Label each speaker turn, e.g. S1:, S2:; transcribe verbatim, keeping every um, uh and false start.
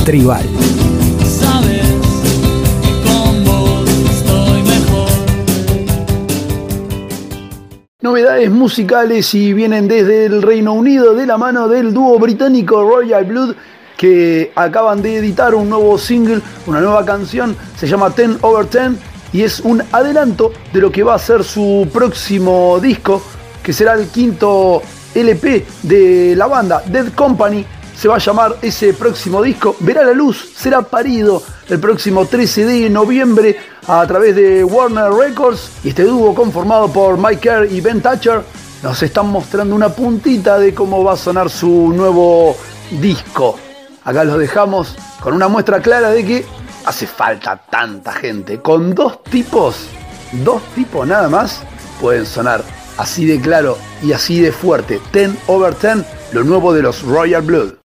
S1: Tribal.
S2: Sabes que con vos estoy mejor.
S3: Novedades musicales y vienen desde el Reino Unido de la mano del dúo británico Royal Blood, que acaban de editar un nuevo single, una nueva canción, se llama ten over ten y es un adelanto de lo que va a ser su próximo disco, que será el quinto L P de la banda. Dead Company se va a llamar ese próximo disco, verá la luz, será parido el próximo trece de noviembre a través de Warner Records, y este dúo conformado por Mike Kerr y Ben Thatcher nos están mostrando una puntita de cómo va a sonar su nuevo disco. Acá los dejamos con una muestra clara de que hace falta tanta gente. Con dos tipos, dos tipos nada más, pueden sonar así de claro y así de fuerte. ten over ten, lo nuevo de los Royal Blood.